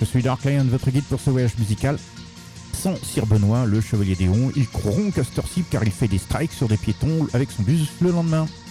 suis Dark Lion, votre guide pour ce voyage musical. Sans Sir Benoît, le chevalier d'Éon, il corrompt Castor Cible car il fait des strikes sur des piétons avec son bus le lendemain.